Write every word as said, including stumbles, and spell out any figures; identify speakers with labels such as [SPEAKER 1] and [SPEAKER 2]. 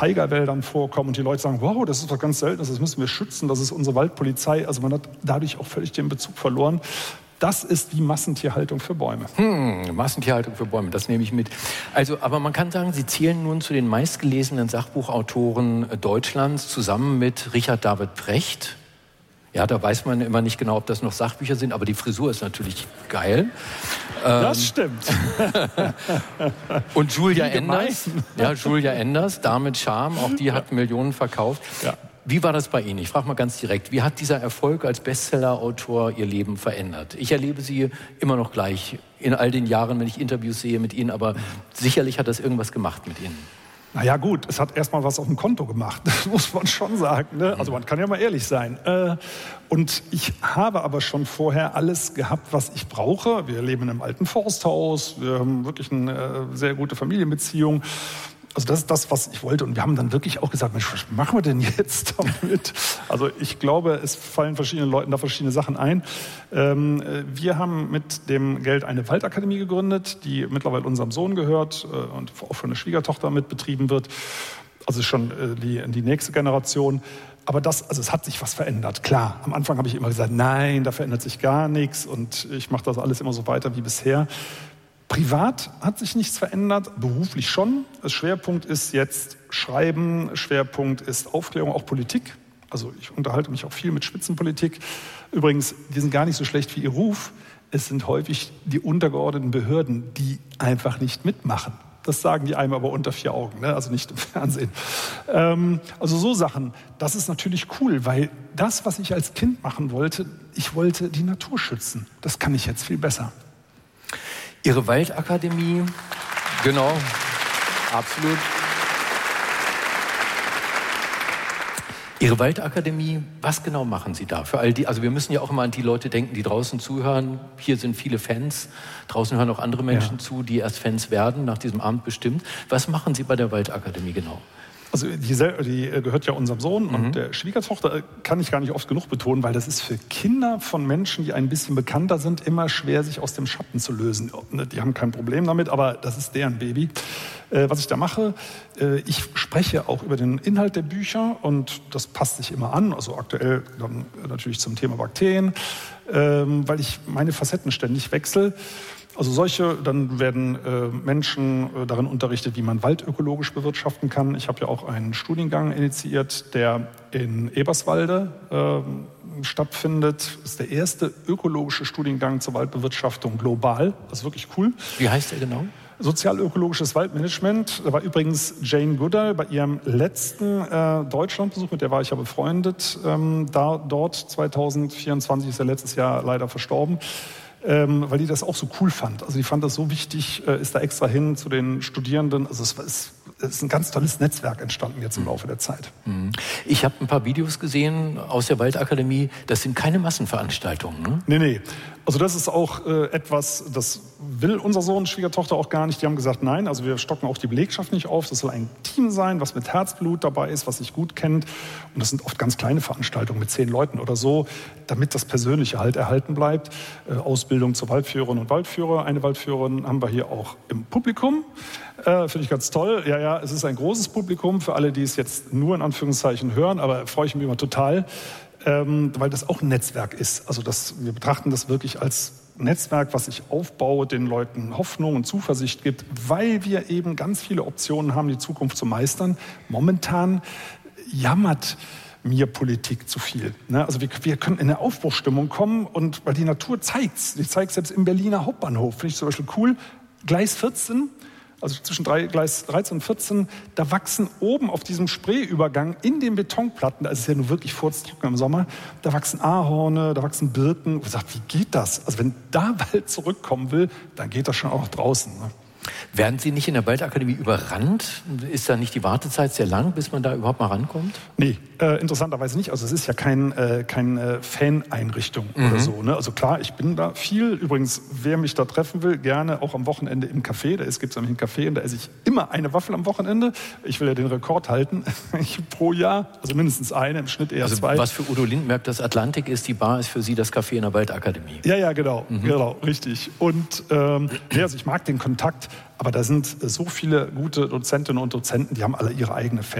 [SPEAKER 1] Tigerwäldern vorkommen und die Leute sagen, wow, das ist was ganz Seltenes, das müssen wir schützen, das ist unsere Waldpolizei. Also man hat dadurch auch völlig den Bezug verloren. Das ist die Massentierhaltung für Bäume.
[SPEAKER 2] Hm, Massentierhaltung für Bäume, das nehme ich mit. Also, aber man kann sagen, Sie zählen nun zu den meistgelesenen Sachbuchautoren Deutschlands, zusammen mit Richard David Precht. Ja, da weiß man immer nicht genau, ob das noch Sachbücher sind, aber die Frisur ist natürlich geil.
[SPEAKER 1] Das
[SPEAKER 2] ähm,
[SPEAKER 1] stimmt.
[SPEAKER 2] Und Julia Enders, ja, Julia Enders, Dame mit Charme, auch die hat Millionen verkauft. Ja. Wie war das bei Ihnen? Ich frage mal ganz direkt. Wie hat dieser Erfolg als Bestseller-Autor Ihr Leben verändert? Ich erlebe Sie immer noch gleich in all den Jahren, wenn ich Interviews sehe mit Ihnen, aber sicherlich hat das irgendwas gemacht mit Ihnen.
[SPEAKER 1] Naja gut, es hat erstmal was auf dem Konto gemacht, das muss man schon sagen. Ne? Also man kann ja mal ehrlich sein. Und ich habe aber schon vorher alles gehabt, was ich brauche. Wir leben in einem alten Forsthaus, wir haben wirklich eine sehr gute Familienbeziehung. Also das ist das, was ich wollte. Und wir haben dann wirklich auch gesagt, Mensch, was machen wir denn jetzt damit? Also ich glaube, es fallen verschiedenen Leuten da verschiedene Sachen ein. Ähm, wir haben mit dem Geld eine Waldakademie gegründet, die mittlerweile unserem Sohn gehört äh, und auch von der Schwiegertochter mit betrieben wird. Also schon äh, die, die nächste Generation. Aber das, also es hat sich was verändert. Klar, am Anfang habe ich immer gesagt, nein, da verändert sich gar nichts und ich mache das alles immer so weiter wie bisher. Privat hat sich nichts verändert, beruflich schon. Der Schwerpunkt ist jetzt Schreiben, Schwerpunkt ist Aufklärung, auch Politik. Also ich unterhalte mich auch viel mit Spitzenpolitik. Übrigens, die sind gar nicht so schlecht wie ihr Ruf. Es sind häufig die untergeordneten Behörden, die einfach nicht mitmachen. Das sagen die einem aber unter vier Augen, ne? Also nicht im Fernsehen. Ähm, also so Sachen, das ist natürlich cool, weil das, was ich als Kind machen wollte, ich wollte die Natur schützen. Das kann ich jetzt viel besser.
[SPEAKER 2] Ihre Waldakademie, genau, absolut. Ihre Waldakademie, was genau machen Sie da? Für all die, also wir müssen ja auch immer an die Leute denken, die draußen zuhören. Hier sind viele Fans, draußen hören auch andere Menschen ja. zu, die erst Fans werden, nach diesem Abend bestimmt. Was machen Sie bei der Waldakademie genau?
[SPEAKER 1] Also die, die gehört ja unserem Sohn mhm. und der Schwiegertochter, kann ich gar nicht oft genug betonen, weil das ist für Kinder von Menschen, die ein bisschen bekannter sind, immer schwer, sich aus dem Schatten zu lösen. Die haben kein Problem damit, aber das ist deren Baby. Äh, was ich da mache, äh, ich spreche auch über den Inhalt der Bücher und das passt sich immer an, also aktuell dann natürlich zum Thema Bakterien, äh, weil ich meine Facetten ständig wechsle. Also solche, dann werden äh, Menschen äh, darin unterrichtet, wie man Wald ökologisch bewirtschaften kann. Ich habe ja auch einen Studiengang initiiert, der in Eberswalde äh, stattfindet. Das ist der erste ökologische Studiengang zur Waldbewirtschaftung global. Das ist wirklich cool.
[SPEAKER 2] Wie heißt der genau?
[SPEAKER 1] Sozialökologisches Waldmanagement. Da war übrigens Jane Goodall bei ihrem letzten äh, Deutschlandbesuch, mit der war ich ja befreundet, ähm, da, dort zwanzig vierundzwanzig, ist ja letztes Jahr leider verstorben. Ähm, weil die das auch so cool fand. Also die fand das so wichtig, äh, ist da extra hin zu den Studierenden. Also es ist, es ist ein ganz tolles Netzwerk entstanden jetzt im Laufe der Zeit.
[SPEAKER 2] Ich habe ein paar Videos gesehen aus der Waldakademie. Das sind keine Massenveranstaltungen, ne?
[SPEAKER 1] Nee, nee. Also das ist auch äh, etwas, das will unser Sohn, Schwiegertochter auch gar nicht. Die haben gesagt, nein, also wir stocken auch die Belegschaft nicht auf. Das soll ein Team sein, was mit Herzblut dabei ist, was sich gut kennt. Und das sind oft ganz kleine Veranstaltungen mit zehn Leuten oder so, damit das Persönliche halt erhalten bleibt. Äh, Ausbildung zur Waldführerin und Waldführer. Eine Waldführerin haben wir hier auch im Publikum. Äh, Finde ich ganz toll. Ja, ja, es ist ein großes Publikum für alle, die es jetzt nur in Anführungszeichen hören, aber freue ich mich immer total. Ähm, weil das auch ein Netzwerk ist. Also das, wir betrachten das wirklich als Netzwerk, was sich aufbaut, den Leuten Hoffnung und Zuversicht gibt, weil wir eben ganz viele Optionen haben, die Zukunft zu meistern. Momentan jammert mir Politik zu viel. Ne? Also wir, wir können in eine Aufbruchsstimmung kommen, und weil die Natur zeigt's. Die zeigt selbst im Berliner Hauptbahnhof. Finde ich zum Beispiel cool. Gleis vierzehn. Also zwischen drei, Gleis dreizehn und vierzehn, da wachsen oben auf diesem Spreeübergang in den Betonplatten, da ist es ja nur wirklich furztrocken im Sommer, da wachsen Ahorne, da wachsen Birken. Und ich sage, wie geht das? Also wenn da Wald zurückkommen will, dann geht das schon auch draußen. Ne?
[SPEAKER 2] Werden Sie nicht in der Waldakademie überrannt? Ist da nicht die Wartezeit sehr lang, bis man da überhaupt mal rankommt?
[SPEAKER 1] Nee, äh, interessanterweise nicht. Also es ist ja kein, äh, keine Fan-Einrichtung mhm. oder so. Ne? Also klar, ich bin da viel. Übrigens, wer mich da treffen will, gerne auch am Wochenende im Café. Da gibt es nämlich ein Café, und da esse ich immer eine Waffel am Wochenende. Ich will ja den Rekord halten pro Jahr. Also mindestens eine, im Schnitt eher
[SPEAKER 2] also
[SPEAKER 1] zwei.
[SPEAKER 2] Was für Udo Lindenberg das Atlantik ist, die Bar ist für Sie das Café in der Waldakademie.
[SPEAKER 1] Ja, ja, genau. Mhm. Genau, richtig. Und ähm, nee, also ich mag den Kontakt. Aber da sind so viele gute Dozentinnen und Dozenten, die haben alle ihre eigene Fan.